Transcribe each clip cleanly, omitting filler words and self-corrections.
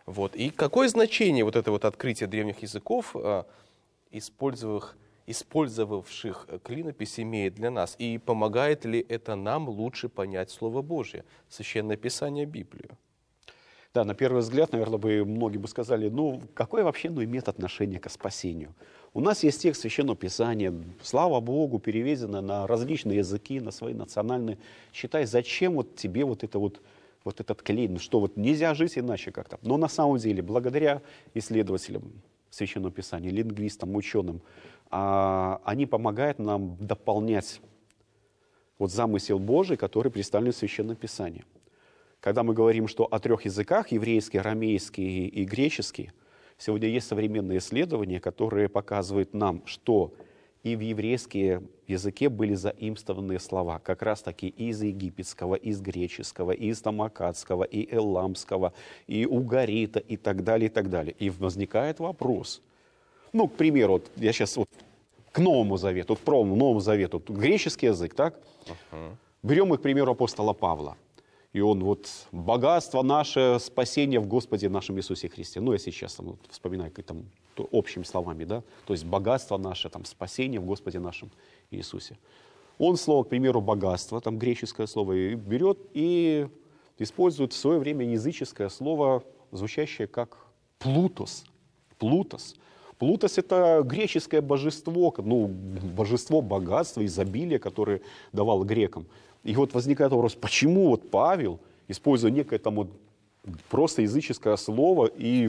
Вот. И какое значение вот это вот открытие древних языков, использовавших клинопись, имеет для нас? И помогает ли это нам лучше понять Слово Божье, Священное Писание, Библию? Да, на первый взгляд, наверное, многие бы сказали, какое вообще имеет отношение к спасению? У нас есть текст Священного Писания, слава Богу, переведено на различные языки, на свои национальные. Считай, зачем тебе этот клей? Что нельзя жить иначе как-то? Но на самом деле, благодаря исследователям Священного Писания, лингвистам, ученым, они помогают нам дополнять замысел Божий, который представлен в Священном Писании. Когда мы говорим, что о 3 языках, еврейский, арамейский и греческий, сегодня есть современные исследования, которые показывают нам, что и в еврейском языке были заимствованы слова, как раз таки из египетского, из греческого, из тамакадского, и эламского, и угарита, и так далее, и так далее. И возникает вопрос. К примеру, я сейчас к Новому Завету, к Новому Завету, греческий язык, так? Берем мы, к примеру, апостола Павла. И он богатство наше, спасение в Господе нашем Иисусе Христе. Я сейчас вспоминаю общими словами, да? То есть богатство наше, спасение в Господе нашем Иисусе. Он слово, к примеру, богатство, греческое слово, и берет и использует в свое время языческое слово, звучащее как плутос. Плутос. Плутос — это греческое божество, божество богатства, изобилия, которое давал грекам. И возникает вопрос, почему Павел, используя некое просто языческое слово, и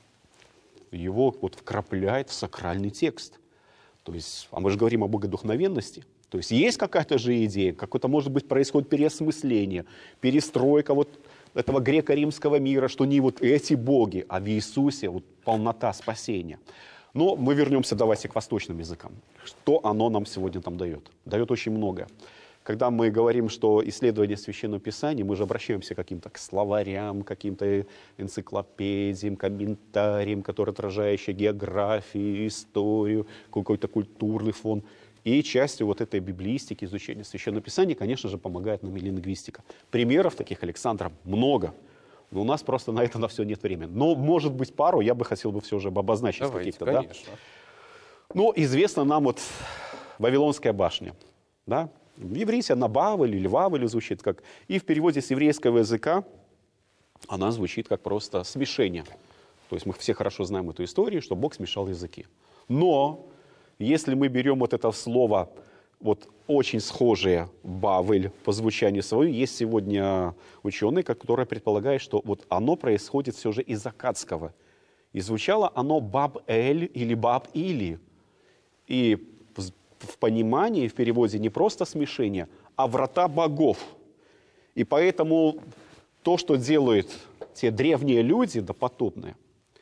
его вкрапляет в сакральный текст. То есть, мы же говорим о богодухновенности. То есть какая-то же идея, какое-то, может быть, происходит переосмысление, перестройка этого греко-римского мира, что не эти боги, а в Иисусе полнота спасения. Но мы вернемся, давайте, к восточным языкам. Что оно нам сегодня дает? Дает очень многое. Когда мы говорим, что исследование Священного Писания, мы же обращаемся к словарям, каким-то энциклопедиям, комментариям, которые отражающие географию, историю, какой-то культурный фон. И частью этой библистики, изучения Священного Писания, конечно же, помогает нам и лингвистика. Примеров таких, Александра, много. Но у нас просто на это на все нет времени. Но, может быть, пару я бы хотел все же обозначить. Давайте, каких-то. Конечно. Да? Известна нам Вавилонская башня. Да? В иврите она Бавель или Вавель звучит как. И в переводе с еврейского языка она звучит как просто смешение. То есть мы все хорошо знаем эту историю, что Бог смешал языки. Но если мы берем это слово, очень схожее Бавель по звучанию свое, есть сегодня ученые, которые предполагают, что оно происходит все же из аккадского. И звучало оно Баб-эль или Баб-или. И в понимании, в переводе не просто смешение, а врата богов. И поэтому то, что делают те древние люди, допотопные,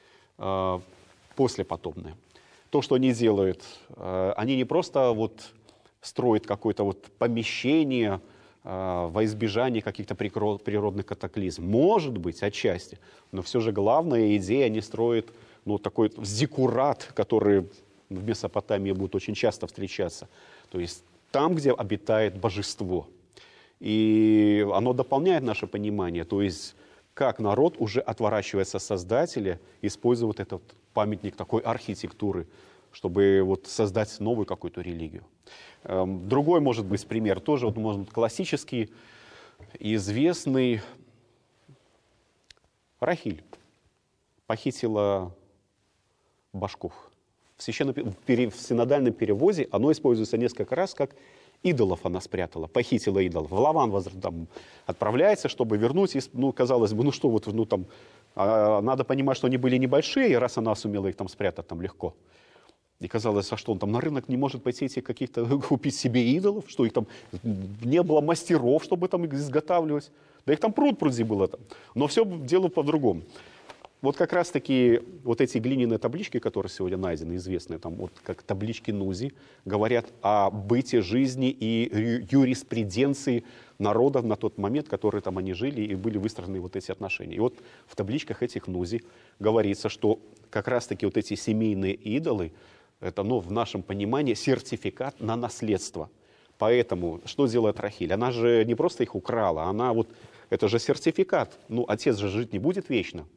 послепотопные, то, что они делают, они не просто строят какое-то помещение во избежание каких-то природных катаклизмов. Может быть, отчасти. Но все же главная идея, они строят такой зиккурат, который в Месопотамии будут очень часто встречаться. То есть там, где обитает божество. И оно дополняет наше понимание. То есть как народ уже отворачивается от Создателя, использует этот памятник такой архитектуры, чтобы создать новую какую-то религию. Другой, может быть, пример, тоже может, классический, известный. Рахиль похитила башков. В синодальном переводе оно используется несколько раз, как идолов она спрятала, похитила идолов. В Лаван отправляется, чтобы вернуть. И, казалось бы, надо понимать, что они были небольшие, раз она сумела их спрятать легко. И казалось, а что он на рынок не может пойти купить себе идолов, что их не было мастеров, чтобы их изготавливать. Да их пруд-пруди было там. Но все дело по-другому. Как раз-таки эти глиняные таблички, которые сегодня найдены, известные, как таблички Нузи, говорят о быте жизни и юриспруденции народа на тот момент, в который они жили, и были выстроены эти отношения. И в табличках этих Нузи говорится, что как раз-таки эти семейные идолы, это, в нашем понимании, сертификат на наследство. Поэтому что делает Рахиль? Она же не просто их украла, она это же сертификат. Отец же жить не будет вечно.